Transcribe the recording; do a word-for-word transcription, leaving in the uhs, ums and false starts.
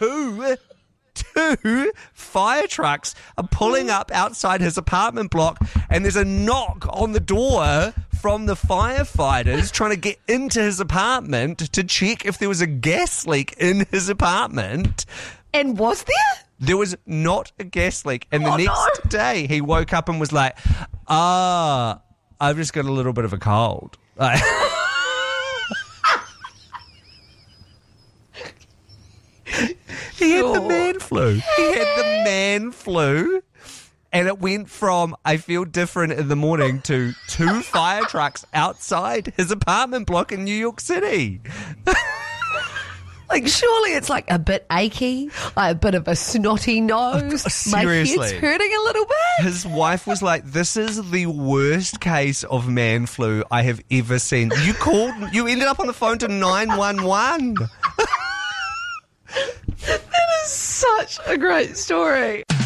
two, two fire trucks are pulling up outside his apartment block, and there's a knock on the door from the firefighters trying to get into his apartment to check if there was a gas leak in his apartment. And was there? There was not a gas leak. And the Oh, next no. day, he woke up and was like, ah, I've just got a little bit of a cold. Like, he had the Sure. man flu. He had the man flu. And it went from, I feel different in the morning, to two fire trucks outside his apartment block in New York City. Like, surely it's like a bit achy, like a bit of a snotty nose. My Seriously. head's hurting a little bit. His wife was like, this is the worst case of man flu I have ever seen. You called, you ended up on the phone to nine one one. Such a great story.